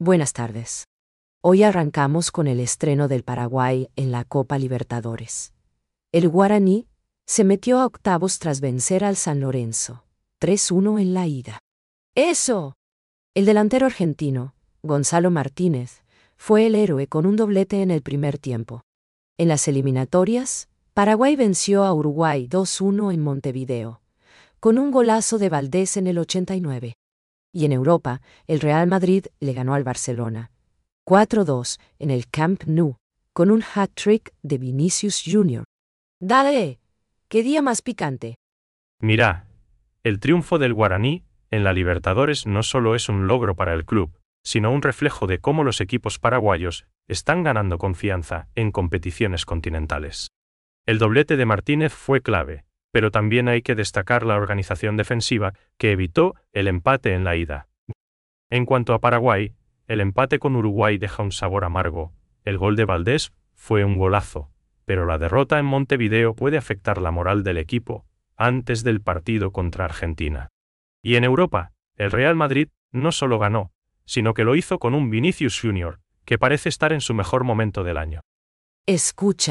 Buenas tardes. Hoy arrancamos con el estreno del Paraguay en la Copa Libertadores. El Guaraní se metió a octavos tras vencer al San Lorenzo, 3-1 en la ida. ¡Eso! El delantero argentino, Gonzalo Martínez, fue el héroe con un doblete en el primer tiempo. En las eliminatorias, Paraguay venció a Uruguay 2-1 en Montevideo, con un golazo de Valdés en el 89. Y en Europa, el Real Madrid le ganó al Barcelona 4-2 en el Camp Nou, con un hat-trick de Vinicius Jr. ¡Dale! ¡Qué día más picante! Mirá, el triunfo del Guaraní en la Libertadores no solo es un logro para el club, sino un reflejo de cómo los equipos paraguayos están ganando confianza en competiciones continentales. El doblete de Martínez fue clave, pero también hay que destacar la organización defensiva que evitó el empate en la ida. En cuanto a Paraguay, el empate con Uruguay deja un sabor amargo. El gol de Valdés fue un golazo, pero la derrota en Montevideo puede afectar la moral del equipo antes del partido contra Argentina. Y en Europa, el Real Madrid no solo ganó, sino que lo hizo con un Vinicius Jr., que parece estar en su mejor momento del año. Escucha.